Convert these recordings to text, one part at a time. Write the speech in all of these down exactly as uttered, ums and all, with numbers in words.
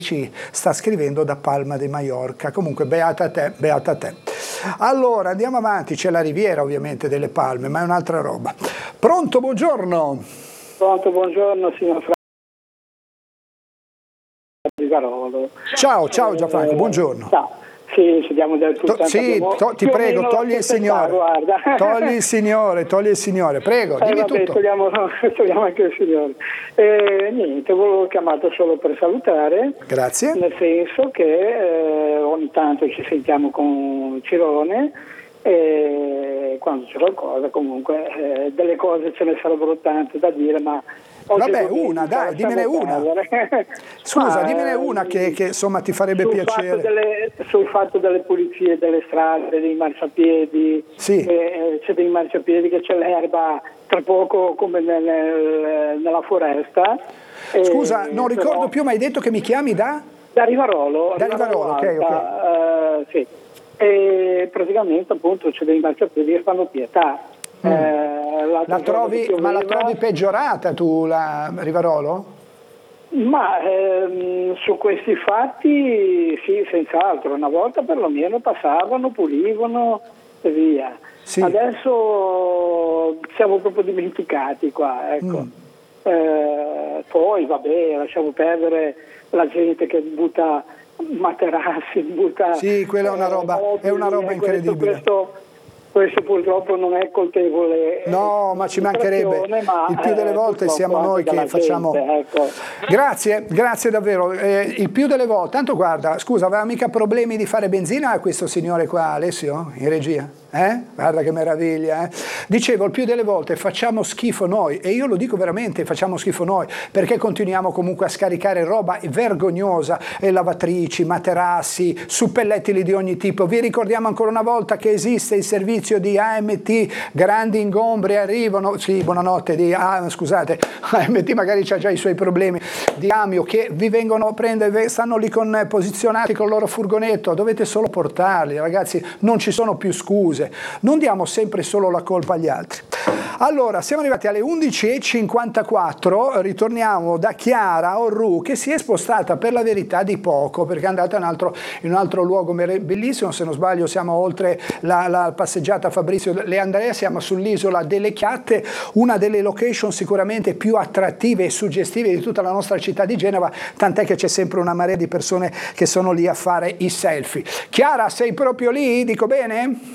ci sta scrivendo da Palma di Mallorca. Comunque beata te, beata te. Allora andiamo avanti, c'è la Riviera ovviamente delle Palme, ma è un'altra roba. Pronto, buongiorno. Pronto, buongiorno signor Franco. Ciao, ciao Gianfranco, buongiorno. Ciao. Sì, ci diamo del tutto. To- sì, to- ti prego, togli il signore. Guarda. Togli il signore, togli il signore, prego, Eh, dimmi vabbè, tutto. togliamo, togliamo anche il signore. Eh, niente, volevo chiamato solo per salutare. Grazie. Nel senso che eh, ogni tanto ci sentiamo con Cirone e quando c'è qualcosa comunque eh, delle cose ce ne sarebbero tante da dire, ma vabbè, una, dai, dimmene una. Scusa, ma, dimmene una che, che insomma ti farebbe sul piacere. Fatto delle, sul fatto delle pulizie delle strade, dei marciapiedi, sì. eh, c'è dei marciapiedi che c'è l'erba tra poco come nel, nel, nella foresta. Scusa, eh, non ricordo però, più, ma hai detto che mi chiami da? Da Rivarolo. Da Rivarolo, ok, ok. Uh, sì. E praticamente appunto c'è dei marciapiedi che fanno pietà. Mm. Eh, la trovi, ma la trovi peggiorata tu, la Rivarolo? Ma ehm, su questi fatti sì, senz'altro. Una volta perlomeno passavano, pulivano e via. Sì. Adesso siamo proprio dimenticati qua, ecco. Mm. Eh, poi vabbè, lasciamo perdere la gente che butta materassi, butta... Sì, quella è una roba, eh, è una roba incredibile. Questo, questo, questo purtroppo non è colpevole. No, ma ci mancherebbe. Ma, il più delle eh, volte siamo noi che facciamo... Gente, ecco. Grazie, grazie davvero. Eh, il più delle volte, tanto guarda, scusa, aveva mica problemi di fare benzina questo signore qua, Alessio, in regia? Eh? Guarda che meraviglia, eh? Dicevo, il più delle volte facciamo schifo noi, e io lo dico veramente, facciamo schifo noi, perché continuiamo comunque a scaricare roba vergognosa, e lavatrici, materassi, suppellettili di ogni tipo. Vi ricordiamo ancora una volta che esiste il servizio di A M T, grandi ingombri arrivano, sì, buonanotte, di, ah, scusate, A M T magari c'ha già i suoi problemi, di Amio, che vi vengono a prendere, stanno lì con, posizionati con il loro furgonetto, dovete solo portarli, ragazzi, non ci sono più scuse. Non diamo sempre solo la colpa agli altri. Allora, siamo arrivati alle undici e cinquantaquattro, ritorniamo da Chiara Orru, che si è spostata per la verità di poco, perché è andata in un altro, in un altro luogo bellissimo, se non sbaglio siamo oltre la, la passeggiata Fabrizio Le Andrea, siamo sull'isola delle Chiatte, una delle location sicuramente più attrattive e suggestive di tutta la nostra città di Genova, tant'è che c'è sempre una marea di persone che sono lì a fare i selfie. Chiara, sei proprio lì? Dico bene?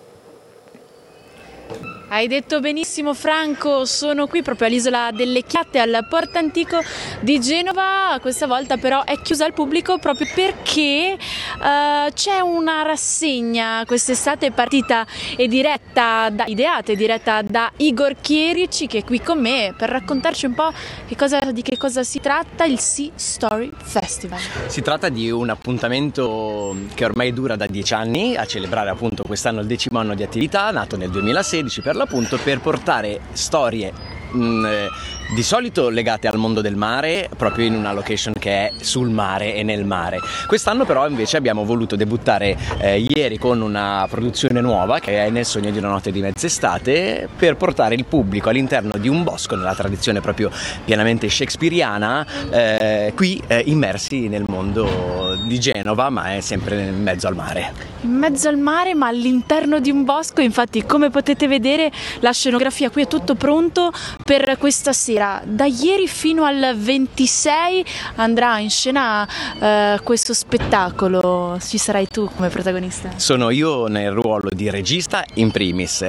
Hai detto benissimo Franco, sono qui proprio all'isola delle Chiatte, al Porto Antico di Genova. Questa volta però è chiusa al pubblico proprio perché uh, c'è una rassegna quest'estate partita e diretta, da, ideata e diretta da Igor Chierici, che è qui con me per raccontarci un po' che cosa, di che cosa si tratta il Sea Story Festival. Si tratta di un appuntamento che ormai dura da dieci anni, a celebrare appunto quest'anno il decimo anno di attività, nato nel duemilasedici per appunto per portare storie mh, di solito legate al mondo del mare, proprio in una location che è sul mare e nel mare. Quest'anno però invece abbiamo voluto debuttare eh, ieri con una produzione nuova che è Nel sogno di una notte di mezz'estate, per portare il pubblico all'interno di un bosco nella tradizione proprio pienamente shakespeariana, eh, qui eh, immersi nel mondo di Genova, ma è sempre in mezzo al mare. In mezzo al mare, ma all'interno di un bosco. Infatti, come potete vedere, la scenografia qui è tutto pronto per questa sera. Da ieri fino al ventisei andrà in scena eh, questo spettacolo. Ci sarai tu come protagonista? Sono io nel ruolo di regista in primis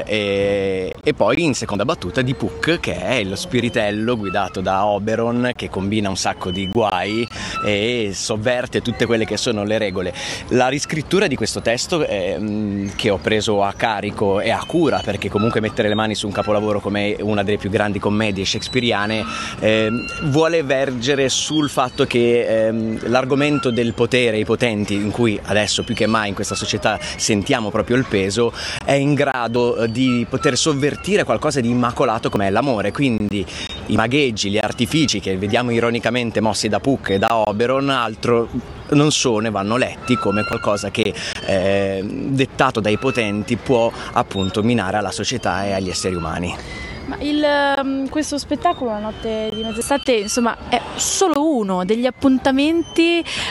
e, e poi in seconda battuta di Puck, che è lo spiritello guidato da Oberon, che combina un sacco di guai e sovverte tutte quelle che sono le regole. La riscrittura di questo testo eh, che ho preso a carico e a cura, perché comunque mettere le mani su un capolavoro come una delle più grandi commedie shakespeariane eh, vuole vergere sul fatto che eh, l'argomento del potere, i potenti, in cui adesso più che mai in questa società sentiamo proprio il peso, è in grado di poter sovvertire qualcosa di immacolato come è l'amore. Quindi i magheggi, gli artifici che vediamo ironicamente mossi da Puck e da Oberon altro non sono e vanno letti come qualcosa che eh, dettato dai potenti può appunto minare alla società e agli esseri umani. Ma il, questo spettacolo, La notte di mezz'estate, insomma, è solo uno degli appuntamenti